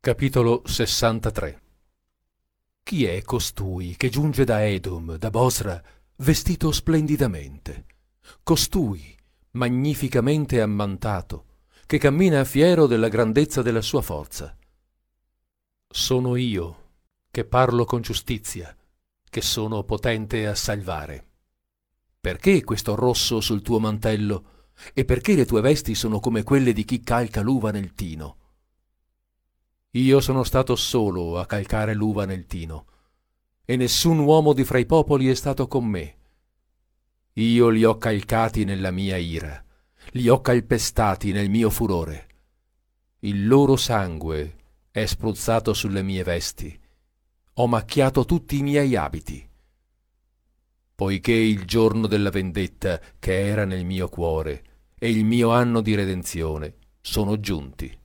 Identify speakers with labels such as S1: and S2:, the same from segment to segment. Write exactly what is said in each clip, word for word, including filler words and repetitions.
S1: Capitolo sessantatré. Chi è costui che giunge da Edom, da Bosra, vestito splendidamente? Costui, magnificamente ammantato, che cammina fiero della grandezza della sua forza. Sono io, che parlo con giustizia, che sono potente a salvare. Perché questo rosso sul tuo mantello? E perché le tue vesti sono come quelle di chi calca l'uva nel tino? Io sono stato solo a calcare l'uva nel tino, e nessun uomo di fra i popoli è stato con me. Io li ho calcati nella mia ira, li ho calpestati nel mio furore. Il loro sangue è spruzzato sulle mie vesti, ho macchiato tutti i miei abiti. Poiché il giorno della vendetta che era nel mio cuore e il mio anno di redenzione sono giunti.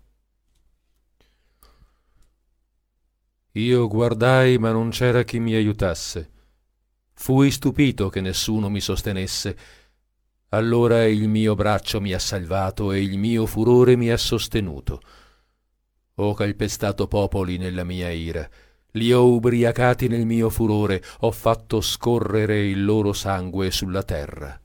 S1: Io guardai, ma non c'era chi mi aiutasse. Fui stupito che nessuno mi sostenesse. Allora il mio braccio mi ha salvato e il mio furore mi ha sostenuto. Ho calpestato popoli nella mia ira, li ho ubriacati nel mio furore, ho fatto scorrere il loro sangue sulla terra.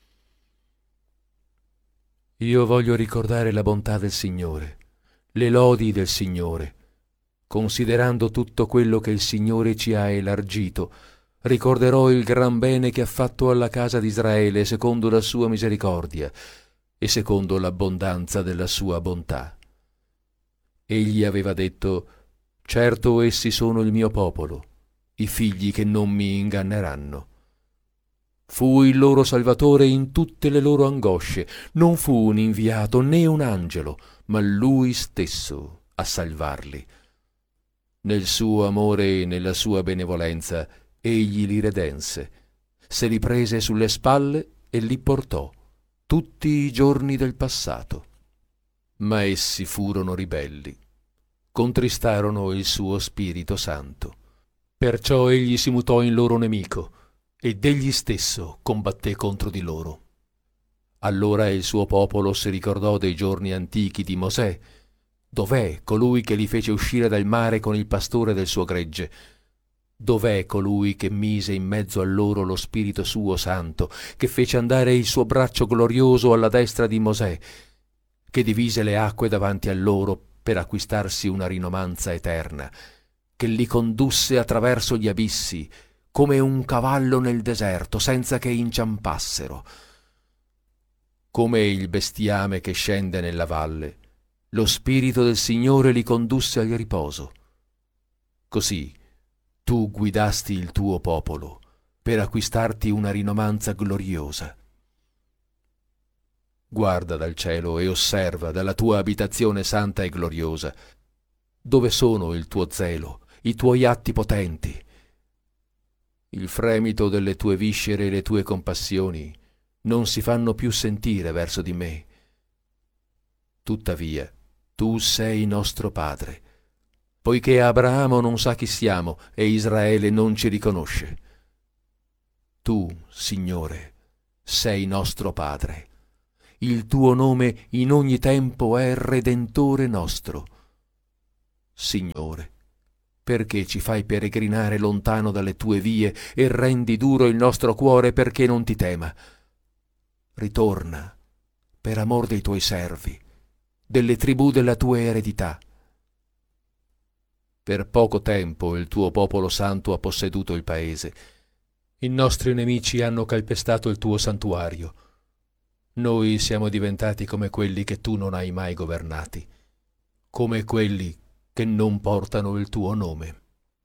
S1: Io voglio ricordare la bontà del Signore, le lodi del Signore. Considerando tutto quello che il Signore ci ha elargito, ricorderò il gran bene che ha fatto alla casa di Israele secondo la sua misericordia e secondo l'abbondanza della sua bontà. Egli aveva detto: certo essi sono il mio popolo, i figli che non mi inganneranno. Fu il loro Salvatore in tutte le loro angosce, non fu un inviato né un angelo, ma Lui stesso a salvarli. Nel suo amore e nella sua benevolenza egli li redense, se li prese sulle spalle e li portò tutti i giorni del passato. Ma essi furono ribelli, contristarono il suo Spirito Santo. Perciò egli si mutò in loro nemico ed egli stesso combatté contro di loro. Allora il suo popolo si ricordò dei giorni antichi di Mosè. Dov'è colui che li fece uscire dal mare con il pastore del suo gregge? Dov'è colui che mise in mezzo a loro lo Spirito suo santo, che fece andare il suo braccio glorioso alla destra di Mosè, che divise le acque davanti a loro per acquistarsi una rinomanza eterna, che li condusse attraverso gli abissi, come un cavallo nel deserto, senza che inciampassero? Come il bestiame che scende nella valle, lo Spirito del Signore li condusse al riposo. Così tu guidasti il tuo popolo per acquistarti una rinomanza gloriosa. Guarda dal cielo e osserva dalla tua abitazione santa e gloriosa. Dove sono il tuo zelo, i tuoi atti potenti? Il fremito delle tue viscere e le tue compassioni non si fanno più sentire verso di me. Tuttavia, tu sei nostro Padre, poiché Abramo non sa chi siamo e Israele non ci riconosce. Tu, Signore, sei nostro Padre. Il tuo nome in ogni tempo è Redentore nostro. Signore, perché ci fai peregrinare lontano dalle tue vie e rendi duro il nostro cuore perché non ti tema? Ritorna, per amor dei tuoi servi, delle tribù della tua eredità. Per poco tempo il tuo popolo santo ha posseduto il paese. I nostri nemici hanno calpestato il tuo santuario. Noi siamo diventati come quelli che tu non hai mai governati, come quelli che non portano il tuo nome.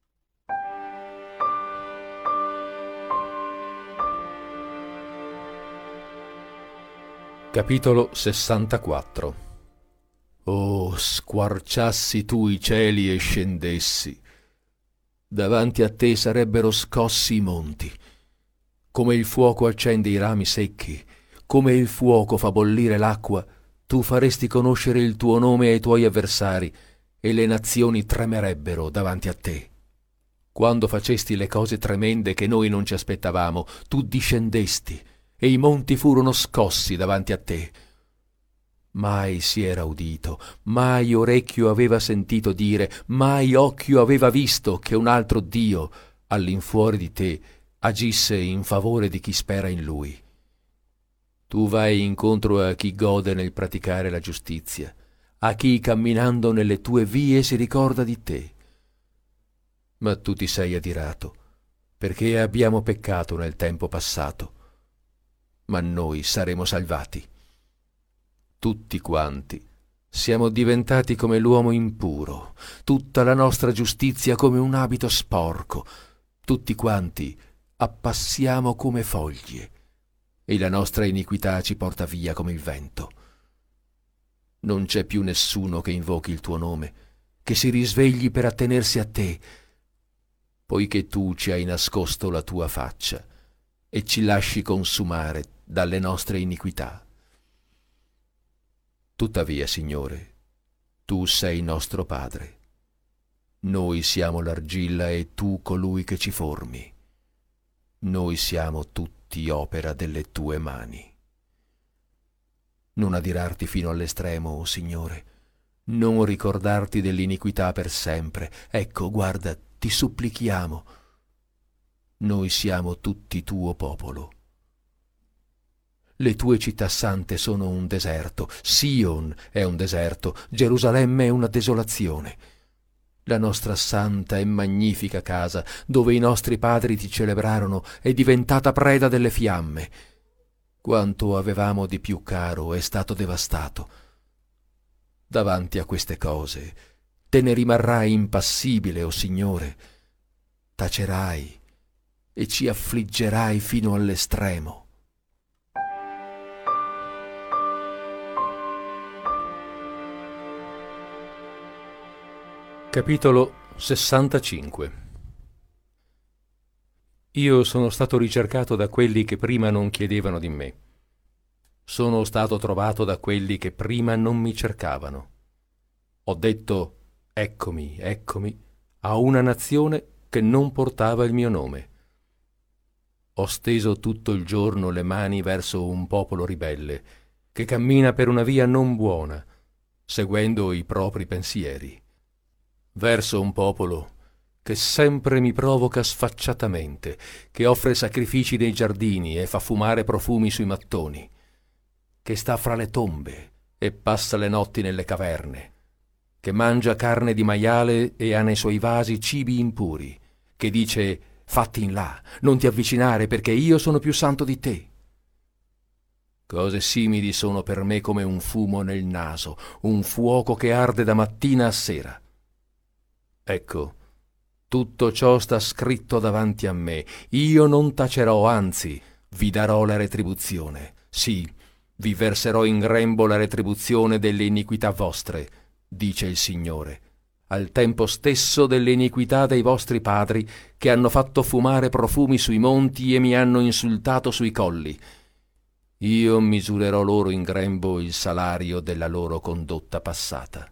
S1: Capitolo sessantaquattro. Oh, squarciassi tu i cieli e scendessi. Davanti a te sarebbero scossi i monti. Come il fuoco accende i rami secchi, come il fuoco fa bollire l'acqua, tu faresti conoscere il tuo nome ai tuoi avversari, e le nazioni tremerebbero davanti a te. Quando facesti le cose tremende che noi non ci aspettavamo, tu discendesti, e i monti furono scossi davanti a te. Mai si era udito, mai orecchio aveva sentito dire, mai occhio aveva visto che un altro Dio, all'infuori di te, agisse in favore di chi spera in Lui. Tu vai incontro a chi gode nel praticare la giustizia, a chi camminando nelle tue vie si ricorda di te. Ma tu ti sei adirato, perché abbiamo peccato nel tempo passato, ma noi saremo salvati. Tutti quanti siamo diventati come l'uomo impuro, tutta la nostra giustizia come un abito sporco, tutti quanti appassiamo come foglie, e la nostra iniquità ci porta via come il vento. Non c'è più nessuno che invochi il tuo nome, che si risvegli per attenersi a te, poiché tu ci hai nascosto la tua faccia e ci lasci consumare dalle nostre iniquità. Tuttavia, Signore, tu sei nostro Padre. Noi siamo l'argilla e tu colui che ci formi. Noi siamo tutti opera delle tue mani. Non adirarti fino all'estremo, o Signore, non ricordarti dell'iniquità per sempre. Ecco, guarda, ti supplichiamo. Noi siamo tutti tuo popolo. Le tue città sante sono un deserto, Sion è un deserto, Gerusalemme è una desolazione. La nostra santa e magnifica casa, dove i nostri padri ti celebrarono, è diventata preda delle fiamme. Quanto avevamo di più caro è stato devastato. Davanti a queste cose te ne rimarrai impassibile, o Signore. Tacerai e ci affliggerai fino all'estremo. Capitolo sessantacinque. Io sono stato ricercato da quelli che prima non chiedevano di me. Sono stato trovato da quelli che prima non mi cercavano. Ho detto, eccomi, eccomi, a una nazione che non portava il mio nome. Ho steso tutto il giorno le mani verso un popolo ribelle, che cammina per una via non buona, seguendo i propri pensieri. Verso un popolo che sempre mi provoca sfacciatamente, che offre sacrifici nei giardini e fa fumare profumi sui mattoni, che sta fra le tombe e passa le notti nelle caverne, che mangia carne di maiale e ha nei suoi vasi cibi impuri, che dice «Fatti in là, non ti avvicinare perché io sono più santo di te». Cose simili sono per me come un fumo nel naso, un fuoco che arde da mattina a sera. Ecco, tutto ciò sta scritto davanti a me. Io non tacerò, anzi, vi darò la retribuzione. Sì, vi verserò in grembo la retribuzione delle iniquità vostre, dice il Signore, al tempo stesso delle iniquità dei vostri padri, che hanno fatto fumare profumi sui monti e mi hanno insultato sui colli. Io misurerò loro in grembo il salario della loro condotta passata.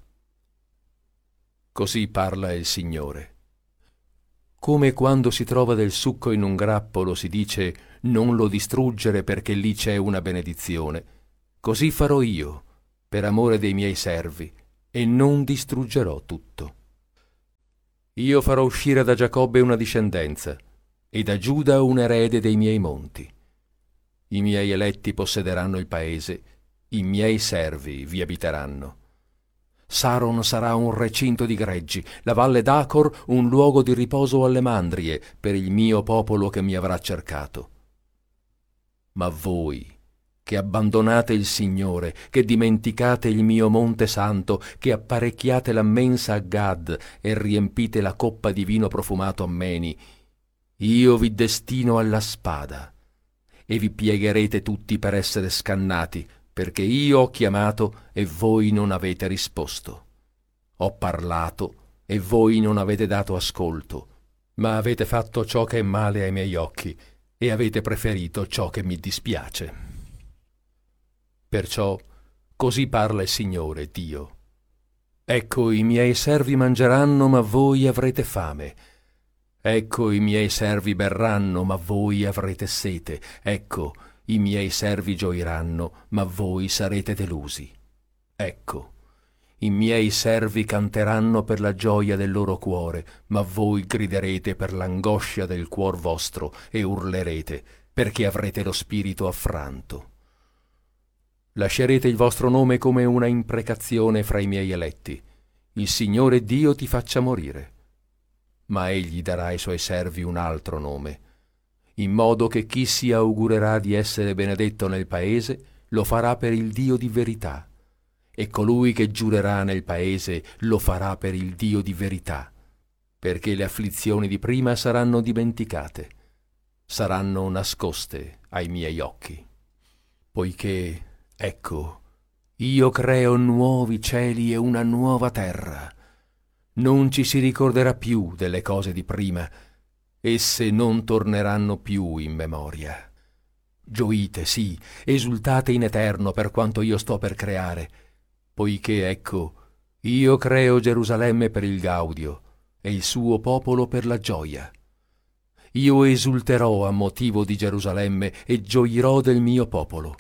S1: Così parla il Signore. Come quando si trova del succo in un grappolo si dice non lo distruggere perché lì c'è una benedizione, così farò io, per amore dei miei servi, e non distruggerò tutto. Io farò uscire da Giacobbe una discendenza, e da Giuda un erede dei miei monti. I miei eletti possederanno il paese, i miei servi vi abiteranno. Saron sarà un recinto di greggi, la valle d'Acor un luogo di riposo alle mandrie per il mio popolo che mi avrà cercato. Ma voi, che abbandonate il Signore, che dimenticate il mio monte santo, che apparecchiate la mensa a Gad e riempite la coppa di vino profumato a Meni, io vi destino alla spada, e vi piegherete tutti per essere scannati, perché io ho chiamato e voi non avete risposto. Ho parlato e voi non avete dato ascolto, ma avete fatto ciò che è male ai miei occhi e avete preferito ciò che mi dispiace. Perciò così parla il Signore Dio. Ecco, i miei servi mangeranno, ma voi avrete fame. Ecco, i miei servi berranno, ma voi avrete sete. Ecco, i miei servi gioiranno, ma voi sarete delusi. Ecco, i miei servi canteranno per la gioia del loro cuore, ma voi griderete per l'angoscia del cuor vostro e urlerete, perché avrete lo spirito affranto. Lascerete il vostro nome come una imprecazione fra i miei eletti. Il Signore Dio ti faccia morire. Ma egli darà ai suoi servi un altro nome, in modo che chi si augurerà di essere benedetto nel paese lo farà per il Dio di verità, e colui che giurerà nel paese lo farà per il Dio di verità, perché le afflizioni di prima saranno dimenticate, saranno nascoste ai miei occhi. Poiché, ecco, io creo nuovi cieli e una nuova terra. Non ci si ricorderà più delle cose di prima, esse non torneranno più in memoria. Gioite, sì, esultate in eterno per quanto io sto per creare, poiché, ecco, io creo Gerusalemme per il gaudio e il suo popolo per la gioia. Io esulterò a motivo di Gerusalemme e gioirò del mio popolo.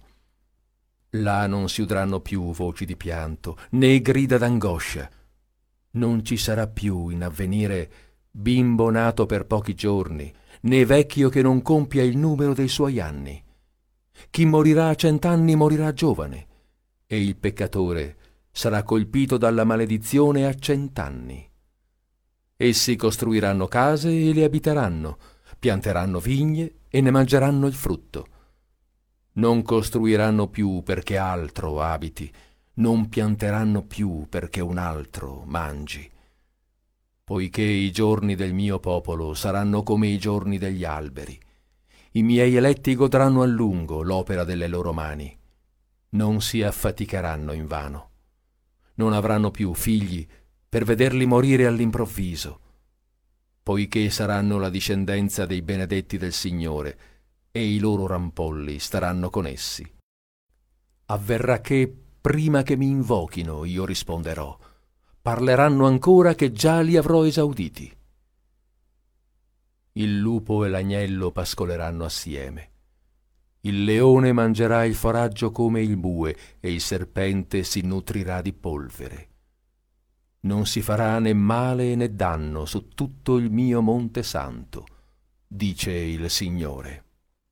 S1: Là non si udranno più voci di pianto, né grida d'angoscia. Non ci sarà più in avvenire bimbo nato per pochi giorni, né vecchio che non compia il numero dei suoi anni. Chi morirà a cent'anni morirà giovane, e il peccatore sarà colpito dalla maledizione a cent'anni. Essi costruiranno case e le abiteranno, pianteranno vigne e ne mangeranno il frutto. Non costruiranno più perché altro abiti, non pianteranno più perché un altro mangi. Poiché i giorni del mio popolo saranno come i giorni degli alberi, i miei eletti godranno a lungo l'opera delle loro mani. Non si affaticheranno invano. Non avranno più figli per vederli morire all'improvviso, poiché saranno la discendenza dei benedetti del Signore, e i loro rampolli staranno con essi. Avverrà che, prima che mi invochino, io risponderò. Parleranno ancora che già li avrò esauditi. Il lupo e l'agnello pascoleranno assieme. Il leone mangerà il foraggio come il bue, e il serpente si nutrirà di polvere. Non si farà né male né danno su tutto il mio monte santo, dice il Signore.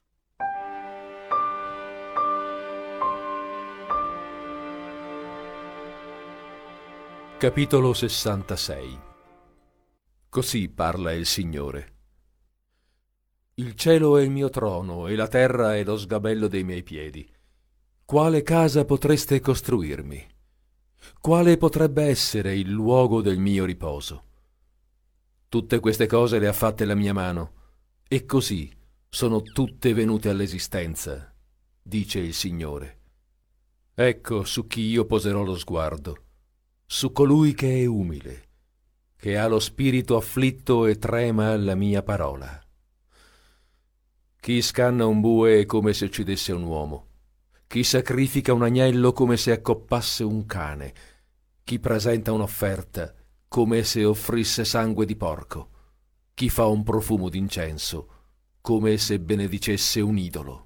S1: Capitolo sessantasei. Così parla il Signore. Il cielo è il mio trono e la terra è lo sgabello dei miei piedi. Quale casa potreste costruirmi? Quale potrebbe essere il luogo del mio riposo? Tutte queste cose le ha fatte la mia mano, e così sono tutte venute all'esistenza, dice il Signore. Ecco su chi io poserò lo sguardo, su colui che è umile, che ha lo spirito afflitto e trema alla mia parola. Chi scanna un bue è come se uccidesse un uomo, chi sacrifica un agnello come se accoppasse un cane, chi presenta un'offerta come se offrisse sangue di porco, chi fa un profumo d'incenso come se benedicesse un idolo.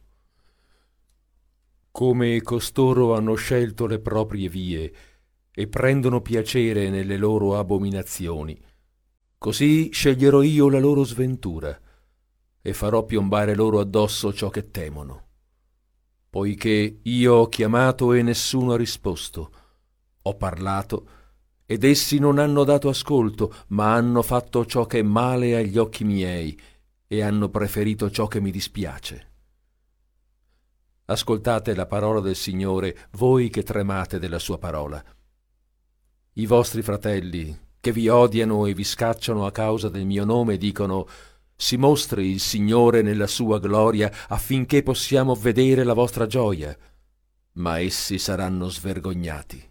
S1: Come costoro hanno scelto le proprie vie e prendono piacere nelle loro abominazioni, così sceglierò io la loro sventura e farò piombare loro addosso ciò che temono. Poiché io ho chiamato e nessuno ha risposto, ho parlato ed essi non hanno dato ascolto, ma hanno fatto ciò che è male agli occhi miei e hanno preferito ciò che mi dispiace. Ascoltate la parola del Signore, voi che tremate della sua parola. I vostri fratelli, che vi odiano e vi scacciano a causa del mio nome, dicono: si mostri il Signore nella sua gloria, affinché possiamo vedere la vostra gioia. Ma essi saranno svergognati.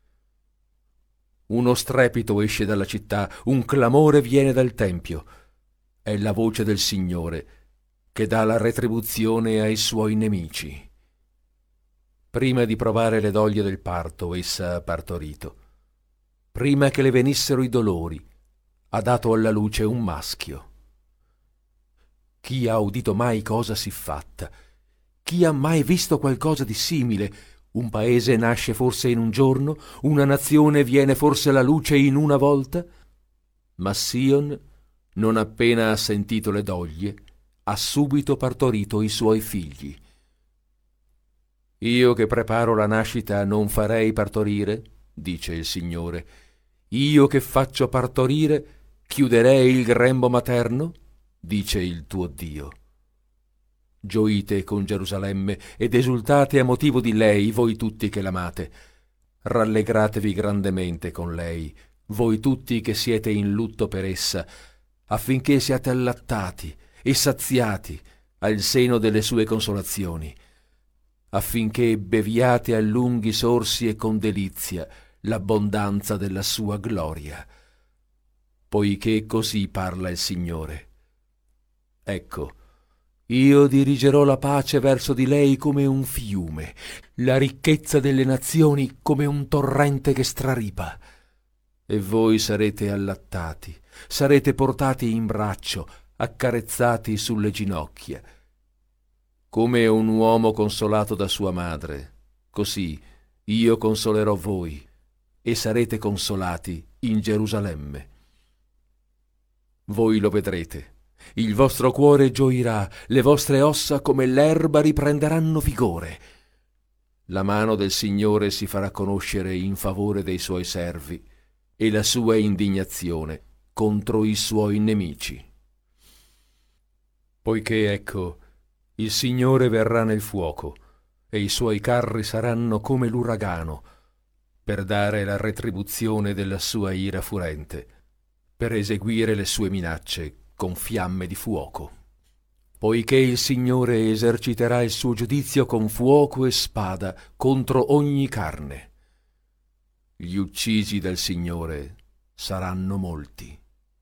S1: Uno strepito esce dalla città, un clamore viene dal tempio. È la voce del Signore, che dà la retribuzione ai suoi nemici. Prima di provare le doglie del parto, essa ha partorito. Prima che le venissero i dolori, ha dato alla luce un maschio. Chi ha udito mai cosa siffatta? Chi ha mai visto qualcosa di simile? Un paese nasce forse in un giorno? Una nazione viene forse alla luce in una volta? Ma Sion, non appena ha sentito le doglie, ha subito partorito i suoi figli. Io che preparo la nascita non farei partorire, dice il Signore. Io che faccio partorire, chiuderei il grembo materno, dice il tuo Dio. Gioite con Gerusalemme ed esultate a motivo di lei, voi tutti che l'amate. Rallegratevi grandemente con lei, voi tutti che siete in lutto per essa, affinché siate allattati e saziati al seno delle sue consolazioni, affinché beviate a lunghi sorsi e con delizia l'abbondanza della sua gloria. Poiché così parla il Signore. Ecco, io dirigerò la pace verso di lei come un fiume, la ricchezza delle nazioni come un torrente che straripa. E voi sarete allattati, sarete portati in braccio, accarezzati sulle ginocchia. Come un uomo consolato da sua madre, così io consolerò voi e sarete consolati in Gerusalemme. Voi lo vedrete. Il vostro cuore gioirà, le vostre ossa come l'erba riprenderanno vigore. La mano del Signore si farà conoscere in favore dei suoi servi e la sua indignazione contro i suoi nemici. Poiché, ecco, il Signore verrà nel fuoco e i suoi carri saranno come l'uragano per dare la retribuzione della sua ira furente, per eseguire le sue minacce con fiamme di fuoco. Poiché il Signore eserciterà il suo giudizio con fuoco e spada contro ogni carne. Gli uccisi del Signore saranno molti.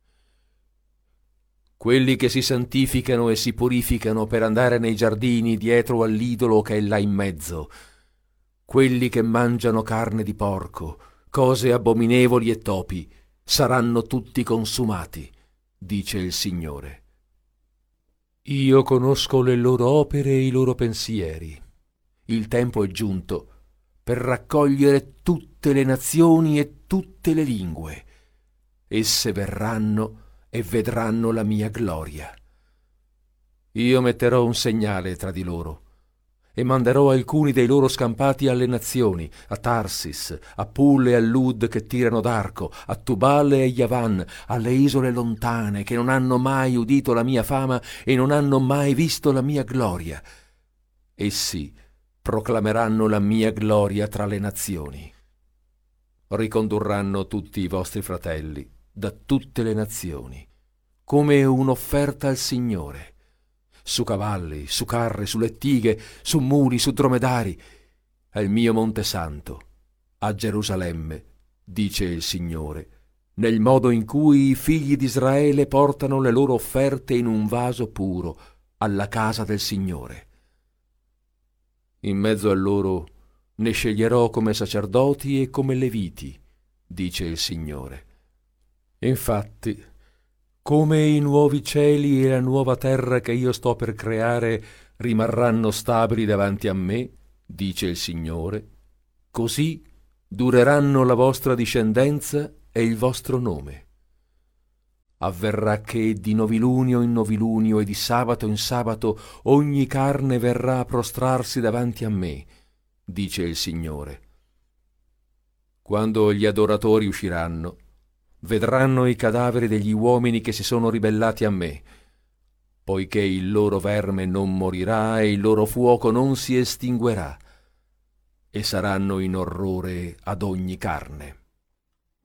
S1: Quelli che si santificano e si purificano per andare nei giardini dietro all'idolo che è là in mezzo, quelli che mangiano carne di porco, cose abominevoli e topi, saranno tutti consumati, dice il Signore. Io conosco le loro opere e i loro pensieri. Il tempo è giunto per raccogliere tutte le nazioni e tutte le lingue. Esse verranno e vedranno la mia gloria. Io metterò un segnale tra di loro e manderò alcuni dei loro scampati alle nazioni, a Tarsis, a Pul e a Lud che tirano d'arco, a Tubal e a Yavan, alle isole lontane che non hanno mai udito la mia fama e non hanno mai visto la mia gloria. Essi proclameranno la mia gloria tra le nazioni. Ricondurranno tutti i vostri fratelli da tutte le nazioni, come un'offerta al Signore, su cavalli, su carri, su lettighe, su muli, su dromedari, al mio Monte Santo, a Gerusalemme, dice il Signore, nel modo in cui i figli di Israele portano le loro offerte in un vaso puro alla casa del Signore. In mezzo a loro ne sceglierò come sacerdoti e come leviti, dice il Signore. Infatti, come i nuovi cieli e la nuova terra che io sto per creare rimarranno stabili davanti a me, dice il Signore, così dureranno la vostra discendenza e il vostro nome. Avverrà che di novilunio in novilunio e di sabato in sabato ogni carne verrà a prostrarsi davanti a me, dice il Signore. Quando gli adoratori usciranno, vedranno i cadaveri degli uomini che si sono ribellati a me, poiché il loro verme non morirà e il loro fuoco non si estinguerà, e saranno in orrore ad ogni carne.